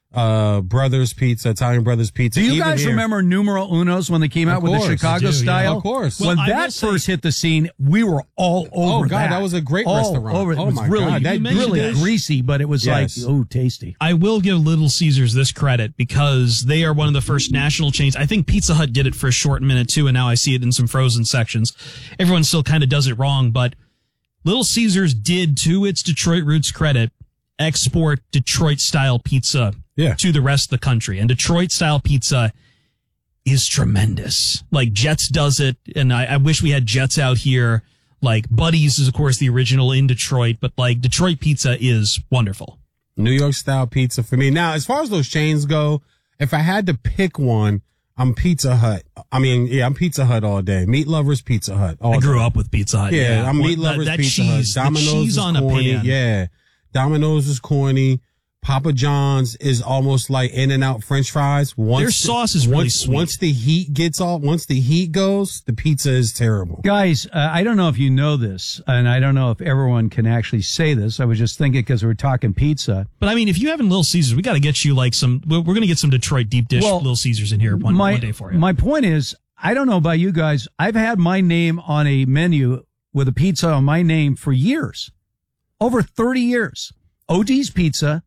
uh, Brothers Pizza, Italian Brothers Pizza. Do you Even guys here- remember Numero Unos when they came out Of with course, the Chicago I do, yeah. style? Of course. When Well, I will that say- first hit the scene, we were all over Oh, God, that. that was a great all restaurant. Over. It Oh, was my really, God, that really really- greasy, but it was Yes. like, oh, tasty. I will give Little Caesars this credit because they are one of the first national chains. I think Pizza Hut did it for a short minute too, and now I see it in some frozen sections. Everyone still kind of does it wrong, but Little Caesars did, to its Detroit roots credit, export Detroit-style pizza yeah. to the rest of the country. And Detroit-style pizza is tremendous. Like, Jets does it, and I, I wish we had Jets out here. Like, Buddy's is, of course, the original in Detroit, but, like, Detroit pizza is wonderful. New York style pizza for me. Now, as far as those chains go, if I had to pick one, I'm Pizza Hut. I mean, yeah, I'm Pizza Hut all day. Meat lovers, Pizza Hut. All I grew day. up with Pizza Hut. Yeah, Yeah, I'm Well, meat that- lovers, that Pizza cheese- the Hut. Domino's cheese is on a corny. pan. Yeah, Domino's is corny. Papa John's is almost like In-N-Out French fries. Once Their sauce is really once, sweet. Once the heat gets off, once the heat goes, the pizza is terrible. Guys, uh, I don't know if you know this, and I don't know if everyone can actually say this. I was just thinking because we're talking pizza. But I mean, if you haven't Little Caesars, we got to get you like some. We're going to get some Detroit deep dish Well, Little Caesars in here one, my, one day for you. My point is, I don't know about you guys. I've had my name on a menu with a pizza on my name for years, over thirty years. O G's Pizza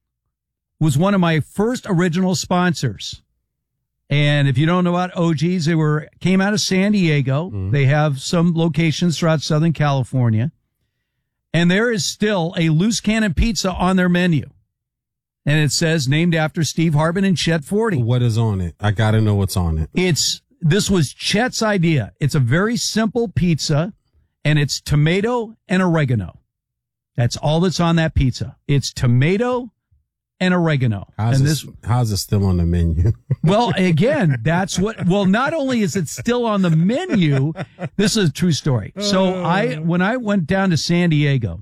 was one of my first original sponsors. And if you don't know about O G's, they were came out of San Diego. Mm-hmm. They have some locations throughout Southern California. And there is still a loose cannon pizza on their menu. And it says named after Steve Hartman and Chet Forty. What is on it? I got to know what's on it. It's, this was Chet's idea. It's a very simple pizza, and it's tomato and oregano. That's all that's on that pizza. It's tomato and oregano. How's, and this, this, how's it still on the menu? well, again, that's what, well, not only is it still on the menu, this is a true story. So I, when I went down to San Diego,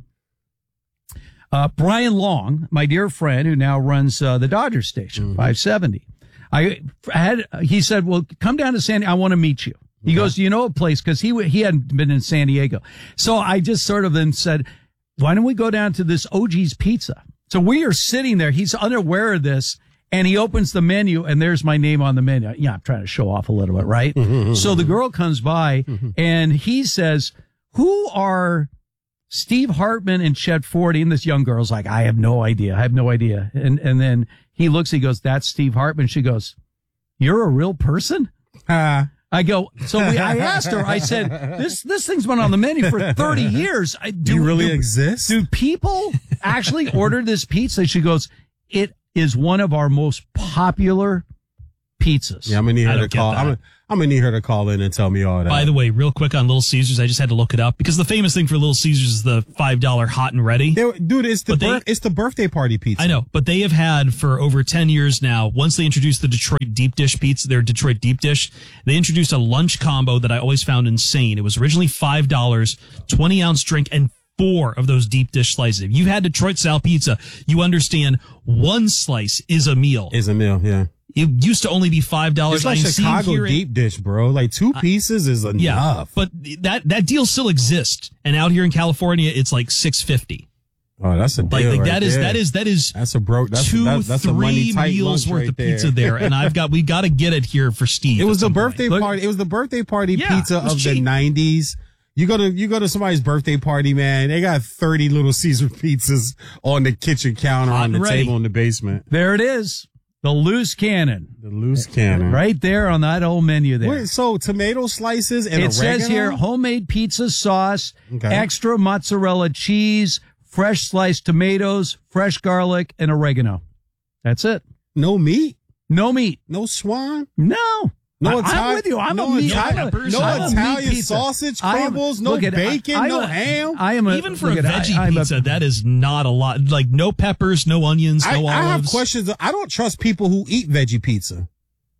uh, Brian Long, my dear friend who now runs, uh, the Dodger station, Mm-hmm. five seventy, I had, he said, well, come down to San Diego. I want to meet you. He Okay. goes, do you know a place? Cause he, he hadn't been in San Diego. So I just sort of then said, why don't we go down to this O G's Pizza? So we are sitting there. He's unaware of this, and he opens the menu, and there's my name on the menu. Yeah, I'm trying to show off a little bit, right? So the girl comes by, and he says, who are Steve Hartman and Chet Forty? And this young girl's like, I have no idea. I have no idea. And and then he looks, he goes, that's Steve Hartman. She goes, you're a real person? Ah. I go, so we, I asked her, I said, this, this thing's been on the menu for thirty years. I, do you really do, exist? Do people actually order this pizza? She goes, it is one of our most popular pizzas. Yeah, I'm gonna need I her to don't get call. that. I'm gonna, I'm gonna need her to call in and tell me all that. By the way, real quick on Little Caesars, I just had to look it up because the famous thing for Little Caesars is the five dollar hot and ready. They- dude, it's the But they- bir- it's the birthday party pizza. I know, but they have had for over ten years now, once they introduced the Detroit deep dish pizza, their Detroit deep dish, they introduced a lunch combo that I always found insane. It was originally five dollars, twenty ounce drink, and four of those deep dish slices. If you've had Detroit style pizza, you understand one slice is a meal. Is a meal, yeah. It used to only be five dollars. It's like Chicago deep dish, bro. Like two pieces is enough. Yeah, but that that deal still exists, and out here in California, it's like six fifty. Oh, that's a deal Like, like right that is there. that is that is that's a broke. That's two that's, that's a money three tight meals lunch worth right of there. pizza there, and I've got we got to get it here for Steve. It was at the some birthday point. party. It was the birthday party Yeah, pizza it was of the cheap. nineties. You go to you go to somebody's birthday party, man. They got thirty Little Caesar pizzas on the kitchen counter Hot on the and ready. table in the basement. There it is. The loose cannon. The loose cannon. Right there on that old menu there. Wait, so tomato slices and It says oregano? here homemade pizza sauce, Okay. extra mozzarella cheese, fresh sliced tomatoes, fresh garlic, and oregano. That's it. No meat? No meat. No swan? No. No I- I'm Italian- with you. I'm no a meat. Italian- I'm a- no I'm a meat Italian pizza. sausage I am- crumbles, no look at- bacon, I- I'm no a- ham. I am a, Even for a look at- I- veggie I'm a- pizza, that is not a lot. Like no peppers, no onions, I, no I have olives. questions. I don't trust people who eat veggie pizza.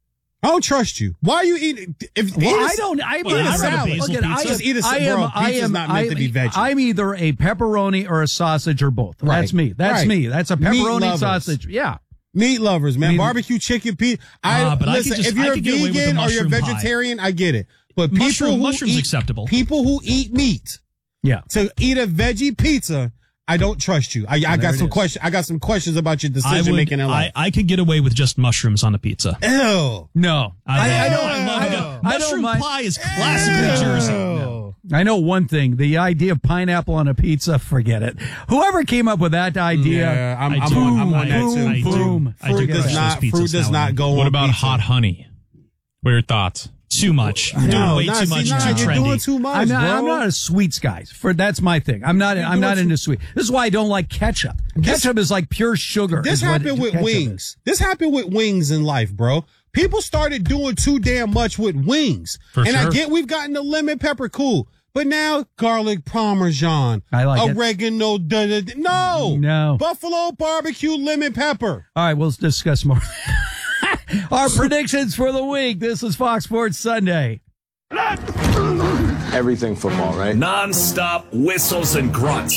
I don't trust you. Why are you eating? If Well, eat a- I don't. I, eat Well, a I'd rather salad. basil Look at, I pizza. am, Just eat a I bro, am, I pizza's am, not meant I, to be veggie. I'm either a pepperoni or a sausage or both. Right. That's me. That's Right. me. That's a Meat pepperoni lovers. sausage. Yeah. Meat lovers, man. Meat- Barbecue chicken pizza. I Ah, but I listen. could just- if you're I a could get away with the vegan or you're a mushroom pie. vegetarian, I get it. But Mushroom- people who mushrooms eat, acceptable. People who eat meat Yeah. to eat a veggie pizza, I don't trust you. I, I got some questions. I got some questions about your decision making in life. I, I could get away with just mushrooms on a pizza. Ew. No. I, I, I don't. I love I it. don't, Mushroom I don't pie is classically Jersey. No. I know one thing. The idea of pineapple on a pizza, forget it. Whoever came up with that idea, Yeah, I'm, I I'm do. on, I'm on that boom, too. I do. boom. I do Fruit does crush not. those pizzas Fruit does now not and go. What on about pizza. hot honey? What are your thoughts? Too much. You're doing No, way nah, too see, much. nah, and too you're trendy. doing too much, I'm not, bro. I'm not a sweets guy. For that's my thing. I'm not. You're I'm not doing into sweet. This is why I don't like ketchup. This- Ketchup is like pure sugar. This is what happened with ketchup wings. is. This happened with wings in life, bro. People started doing too damn much with wings. For and I sure. get we've gotten the lemon pepper cool. But now garlic parmesan, I like it. oregano, da, da, da, no, No. buffalo barbecue lemon pepper. All right, we'll discuss more. Our predictions for the week. This is Fox Sports Sunday. Everything football, right? Non-stop whistles and grunts.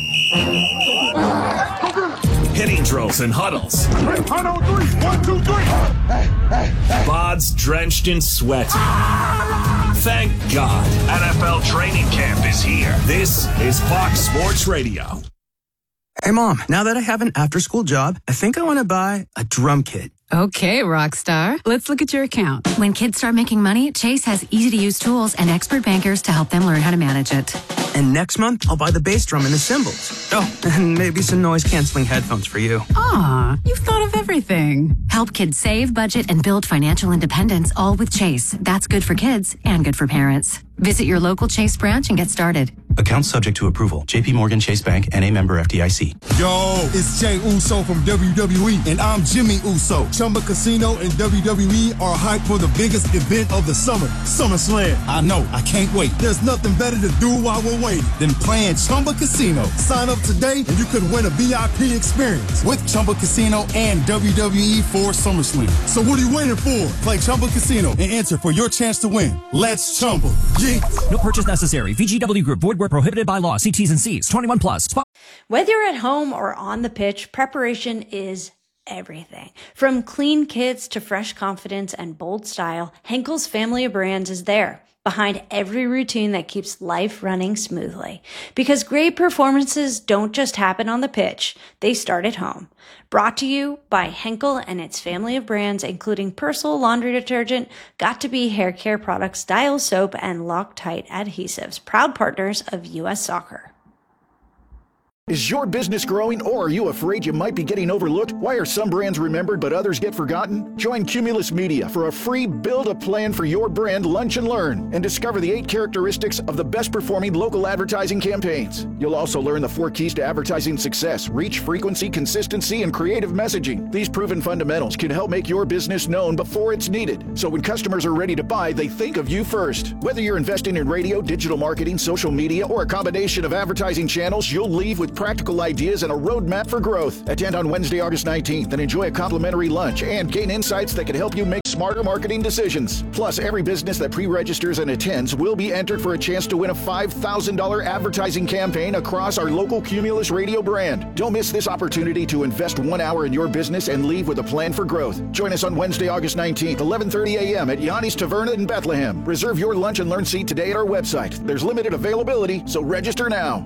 Hitting drills and huddles. One, two, three. Bods drenched in sweat. Thank God. N F L training camp is here. This is Fox Sports Radio. Hey, Mom, now that I have an after-school job, I think I want to buy a drum kit. Okay, Rockstar. Let's look at your account. When kids start making money, Chase has easy-to-use tools and expert bankers to help them learn how to manage it. And next month, I'll buy the bass drum and the cymbals. Oh, and maybe some noise-canceling headphones for you. Aw, you've thought of everything. Help kids save, budget, and build financial independence, all with Chase. That's good for kids and good for parents. Visit your local Chase branch and get started. Account subject to approval. J P Morgan Chase Bank and a member F D I C. Yo, it's Jay Uso from W W E, and I'm Jimmy Uso. Chumba Casino and W W E are hyped for the biggest event of the summer, SummerSlam. I know, I can't wait. There's nothing better to do while we're waiting than playing Chumba Casino. Sign up today and you could win a V I P experience with Chumba Casino and W W E for SummerSlam. So what are you waiting for? Play Chumba Casino and enter for your chance to win. Let's Chumba. Yeah. No purchase necessary. V G W Group. Void where prohibited by law. See T's and C's. twenty-one plus. Whether you're at home or on the pitch, preparation is everything. From clean kits to fresh confidence and bold style, Henkel's family of brands is there, behind every routine that keeps life running smoothly. Because great performances don't just happen on the pitch, they start at home. Brought to you by Henkel and its family of brands, including Persil laundry detergent, Got2b hair care products, Dial soap, and Loctite adhesives, proud partners of U S Soccer. Is your business growing, or are you afraid you might be getting overlooked? Why are some brands remembered but others get forgotten? Join Cumulus Media for a free Build a Plan for Your Brand Lunch and Learn and discover the eight characteristics of the best performing local advertising campaigns. You'll also learn the four keys to advertising success: reach, frequency, consistency, and creative messaging. These proven fundamentals can help make your business known before it's needed, so when customers are ready to buy, they think of you first. Whether you're investing in radio, digital marketing, social media, or a combination of advertising channels, you'll leave with practical ideas and a roadmap for growth. Attend on Wednesday, August nineteenth and enjoy a complimentary lunch and gain insights that can help you make smarter marketing decisions. Plus, every business that pre-registers and attends will be entered for a chance to win a five thousand dollars advertising campaign across our local Cumulus Radio brand. Don't miss this opportunity to invest one hour in your business and leave with a plan for growth. Join us on Wednesday, August nineteenth, eleven thirty a.m. at Yanni's Taverna in Bethlehem. Reserve your lunch and learn seat today at our website. There's limited availability, so register now.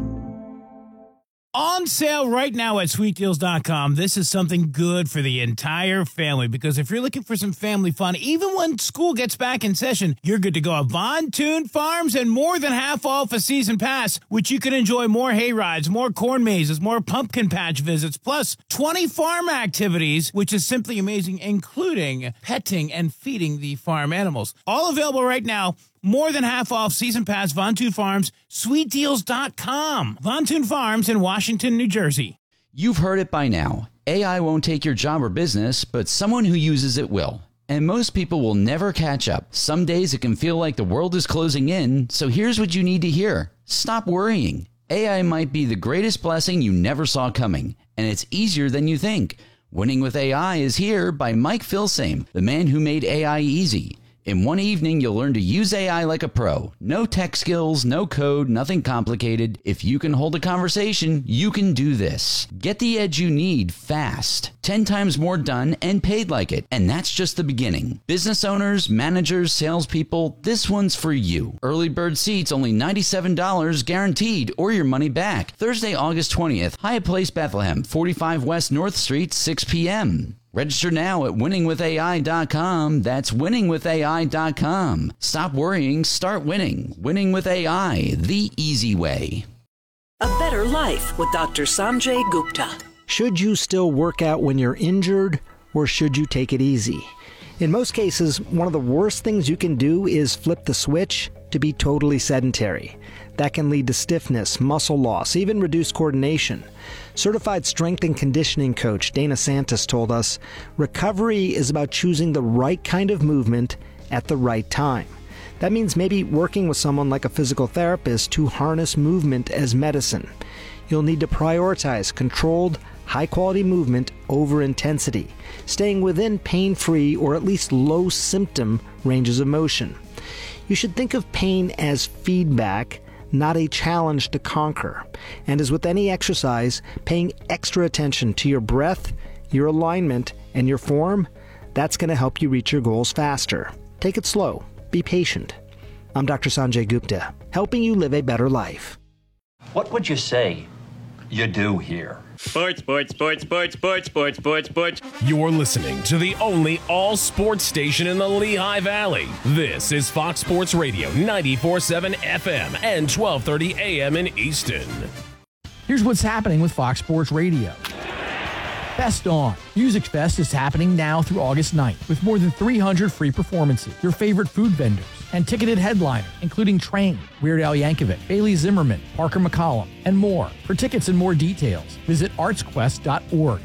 On sale right now at sweet deals dot com. This is something good for the entire family, because if you're looking for some family fun, even when school gets back in session, you're good to go at Von Toon Farms, and more than half off a season pass, which you can enjoy more hay rides, more corn mazes, more pumpkin patch visits, plus twenty farm activities, which is simply amazing, including petting and feeding the farm animals. All available right now. More than half off season pass, Von Toon Farms, sweet deals dot com. Von Toon Farms in Washington, New Jersey. You've heard it by now. A I won't take your job or business, but someone who uses it will. And most people will never catch up. Some days it can feel like the world is closing in, so here's what you need to hear. Stop worrying. A I might be the greatest blessing you never saw coming, and it's easier than you think. Winning with A I is here by Mike Filsame, the man who made A I easy. In one evening, you'll learn to use A I like a pro. No tech skills, no code, nothing complicated. If you can hold a conversation, you can do this. Get the edge you need fast. ten times more done and paid like it. And that's just the beginning. Business owners, managers, salespeople, this one's for you. Early bird seats only ninety-seven dollars guaranteed or your money back. Thursday, August twentieth, Hyatt Place, Bethlehem, forty-five West North Street, six p.m. Register now at winning with A I dot com. That's winning with A I dot com. Stop worrying, start winning. Winning with A I, the easy way. A better life with Doctor Sanjay Gupta. Should you still work out when you're injured, or should you take it easy? In most cases, one of the worst things you can do is flip the switch to be totally sedentary. That can lead to stiffness, muscle loss, even reduced coordination. Certified strength and conditioning coach Dana Santos told us, recovery is about choosing the right kind of movement at the right time. That means maybe working with someone like a physical therapist to harness movement as medicine. You'll need to prioritize controlled, high-quality movement over intensity, staying within pain-free or at least low-symptom ranges of motion. You should think of pain as feedback, not a challenge to conquer. And as with any exercise, paying extra attention to your breath, your alignment, and your form, that's going to help you reach your goals faster. Take it slow. Be patient. I'm Doctor Sanjay Gupta, helping you live a better life. What would you say you do here? Sports, sports, sports, sports, sports, sports, sports, sports. You're listening to the only all-sports station in the Lehigh Valley. This is Fox Sports Radio, ninety-four point seven F M and twelve thirty A M in Easton. Here's what's happening with Fox Sports Radio. Best On. Music Fest is happening now through August ninth with more than three hundred free performances, your favorite food vendors, and ticketed headliners, including Train, Weird Al Yankovic, Bailey Zimmerman, Parker McCollum, and more. For tickets and more details, visit arts quest dot org.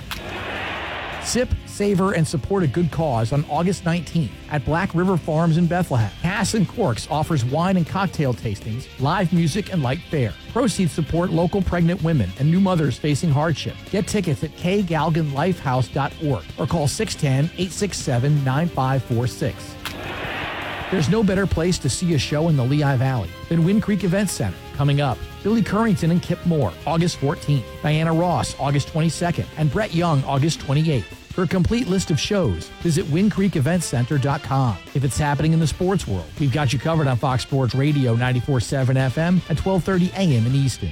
Sip, savor, and support a good cause on August nineteenth at Black River Farms in Bethlehem. Cass and Corks offers wine and cocktail tastings, live music, and light fare. Proceeds support local pregnant women and new mothers facing hardship. Get tickets at k galgan lifehouse dot org or call six one zero, eight six seven, nine five four six. There's no better place to see a show in the Lehigh Valley than Wind Creek Event Center. Coming up, Billy Currington and Kip Moore, August fourteenth, Diana Ross, August twenty-second, and Brett Young, August twenty-eighth. For a complete list of shows, visit wind creek event center dot com. If it's happening in the sports world, we've got you covered on Fox Sports Radio, ninety-four point seven F M and twelve thirty A M in Easton.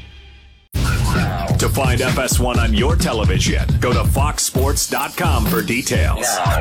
To find F S one on your television, go to fox sports dot com for details.